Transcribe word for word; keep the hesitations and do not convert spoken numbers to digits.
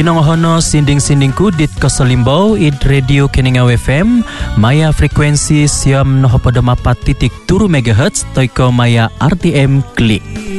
Kinongohono sinding-sindingku dit kosolimbau id radio Keningau F M maya frekuensi siam noho pada mapat titik turu megahertz toiko maya R T M klik.